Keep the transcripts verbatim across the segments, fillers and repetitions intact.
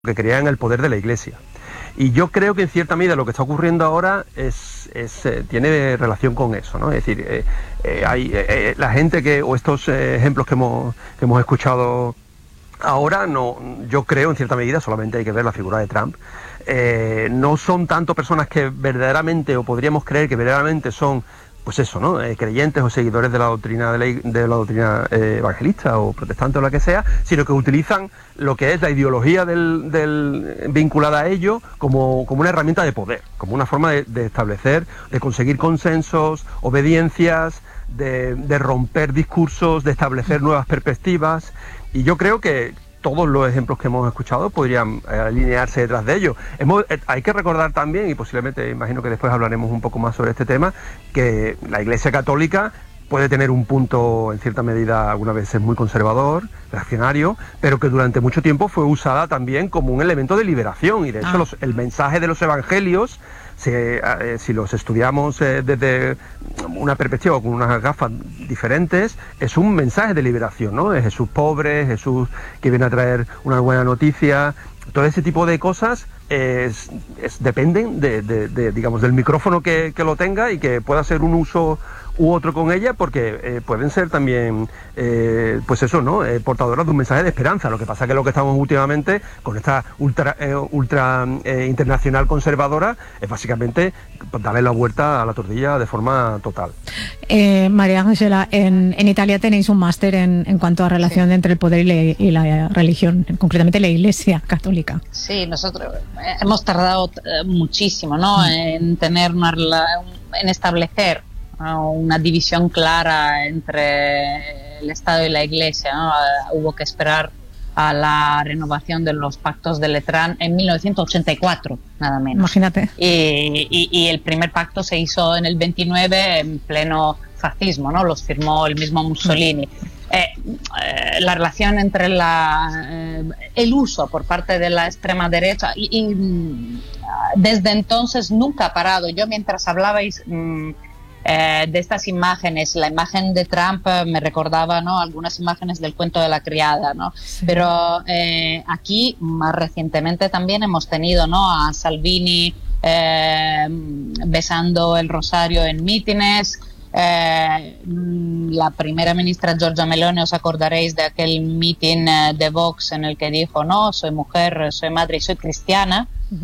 que creía en el poder de la Iglesia. Y yo creo que en cierta medida lo que está ocurriendo ahora es, es eh, tiene relación con eso, ¿no? Es decir, eh, eh, hay eh, la gente que, o estos eh, ejemplos que hemos, que hemos escuchado ahora, no, yo creo en cierta medida, solamente hay que ver la figura de Trump, eh, no son tanto personas que verdaderamente, o podríamos creer que verdaderamente son, pues eso, ¿no? Eh, creyentes o seguidores de la doctrina de la, de la doctrina eh, evangelista o protestante o la que sea, sino que utilizan lo que es la ideología del, del vinculada a ello como, como una herramienta de poder, como una forma de, de establecer, de conseguir consensos, obediencias, de, de romper discursos, de establecer nuevas perspectivas. Y yo creo que todos los ejemplos que hemos escuchado podrían eh, alinearse detrás de ello. Hemos, eh, hay que recordar también, y posiblemente imagino que después hablaremos un poco más sobre este tema, que la Iglesia Católica puede tener un punto en cierta medida algunas veces muy conservador, reaccionario, pero que durante mucho tiempo fue usada también como un elemento de liberación, y de hecho ah. los, el mensaje de los evangelios, Se, eh, si los estudiamos eh, desde una perspectiva o con unas gafas diferentes, es un mensaje de liberación, ¿no? Es Jesús pobre, Jesús que viene a traer una buena noticia. Todo ese tipo de cosas es, es, dependen de, de, de, digamos, del micrófono que, que lo tenga y que pueda hacer un uso u otro con ella, porque eh, pueden ser también, eh, pues eso, ¿no? Eh, portadoras de un mensaje de esperanza. Lo que pasa es que lo que estamos últimamente con esta ultra, eh, ultra eh, internacional conservadora es básicamente darle la vuelta a la tortilla de forma total. Eh, María Ángela, en, en Italia tenéis un máster en, en cuanto a relación sí. entre el poder y la, y la religión, concretamente la Iglesia Católica. Sí, nosotros hemos tardado muchísimo, ¿no? Mm. En tener una, en establecer una división clara entre el Estado y la Iglesia, ¿no? Hubo que esperar a la renovación de los pactos de Letrán en mil novecientos ochenta y cuatro, nada menos. Imagínate. Y, y, y el primer pacto se hizo en el veintinueve en pleno fascismo, ¿no? Los firmó el mismo Mussolini. Eh, eh, la relación entre la, eh, el uso por parte de la extrema derecha y, y desde entonces nunca ha parado. Yo mientras hablabais mmm, Eh, de estas imágenes, la imagen de Trump eh, me recordaba, ¿no?, algunas imágenes del cuento de la criada, ¿no? Sí. Pero eh, aquí más recientemente también hemos tenido, ¿no?, a Salvini eh, besando el rosario en mítines. Eh, la primera ministra Giorgia Meloni, os acordaréis de aquel mitin eh, de Vox en el que dijo, no, soy mujer, soy madre y soy cristiana. Uh-huh.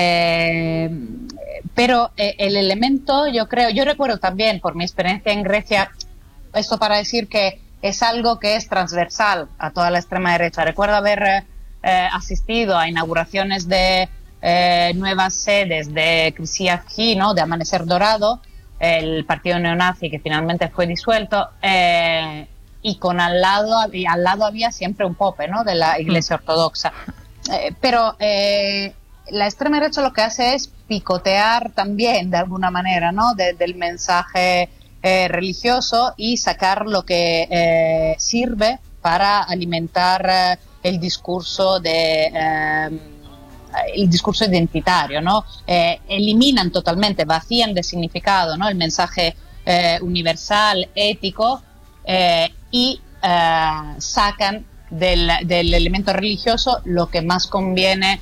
eh, pero eh, el elemento, yo creo, yo recuerdo también por mi experiencia en Grecia, esto para decir que es algo que es transversal a toda la extrema derecha. Recuerdo haber eh, asistido a inauguraciones de eh, nuevas sedes de Chryssia Key, ¿no?, de Amanecer Dorado, el partido neonazi que finalmente fue disuelto, eh, y con al lado, y al lado había siempre un pope, ¿no?, de la Iglesia Ortodoxa. Eh, pero eh, la extrema derecha lo que hace es picotear también, de alguna manera, ¿no?, de, del mensaje eh, religioso y sacar lo que eh, sirve para alimentar eh, el discurso de... Eh, el discurso identitario, ¿no? Eh, eliminan totalmente, vacían de significado, ¿no?, el mensaje eh, universal, ético, eh, y eh, sacan del, del elemento religioso lo que más conviene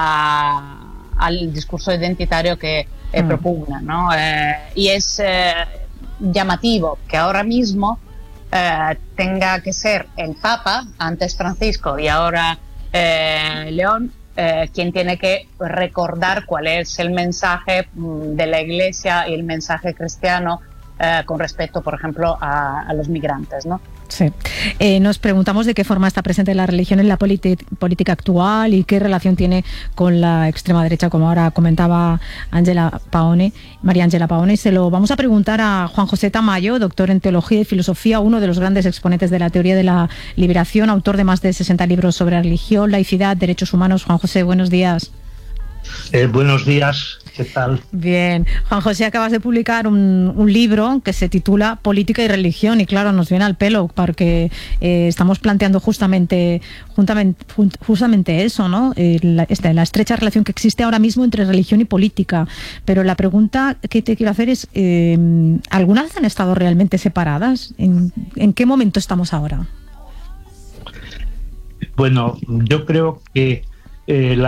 a, al discurso identitario que eh, mm. propugna, ¿no? Eh, y es eh, llamativo que ahora mismo eh, tenga que ser el Papa, antes Francisco y ahora eh, León, Eh, quien tiene que recordar cuál es el mensaje mm, de la Iglesia y el mensaje cristiano eh, con respecto, por ejemplo, a, a los migrantes, ¿no? Sí. Eh, nos preguntamos de qué forma está presente la religión en la politi- política actual y qué relación tiene con la extrema derecha, como ahora comentaba Angela Paone, María Ángela Paone. Se lo vamos a preguntar a Juan José Tamayo, doctor en Teología y Filosofía, uno de los grandes exponentes de la teoría de la liberación, autor de más de sesenta libros sobre religión, laicidad, derechos humanos. Juan José, buenos días. Eh, buenos días, ¿qué tal? Bien. Juan José, acabas de publicar un, un libro que se titula Política y Religión, y claro, nos viene al pelo porque eh, estamos planteando justamente justamente, justamente eso, ¿no? Eh, la, esta, la estrecha relación que existe ahora mismo entre religión y política. Pero la pregunta que te quiero hacer es, eh, ¿alguna vez han estado realmente separadas? ¿En, en qué momento estamos ahora? Bueno, yo creo que eh, la